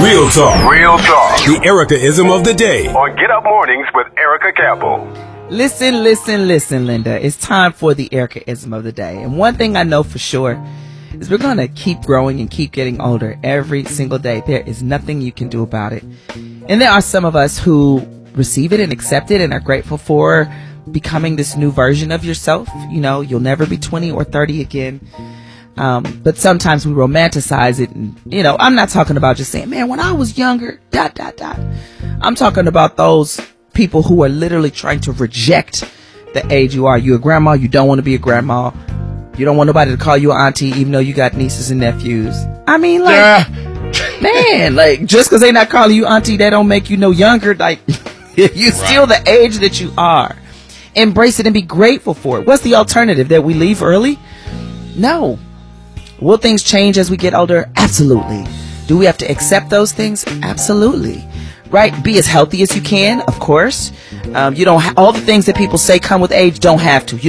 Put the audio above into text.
Real talk. Real talk. The Erica-ism of the day. On Get Up Mornings with Erica Campbell. Listen, Linda. It's time for the Erica-ism of the day. And one thing I know for sure is we're going to keep growing and keep getting older every single day. There is nothing you can do about it. And there are some of us who receive it and accept it and are grateful for becoming this new version of yourself. You know, you'll never be 20 or 30 again. But sometimes we romanticize it. And, you know, I'm not talking about just saying, man, when I was younger, ... I'm talking about those people who are literally trying to reject the age you are. You're a grandma. You don't want to be a grandma. You don't want nobody to call you an auntie, even though you got nieces and nephews. I mean, like, man, like, just because they not calling you auntie, that don't make you no younger. Like, you're still the age that you are. Embrace it and be grateful for it. What's the alternative? That we leave early? No. Will things change as we get older? Absolutely. Do we have to accept those things? Absolutely. Right? Be as healthy as you can, of course. You don't all the things that people say come with age don't have to. You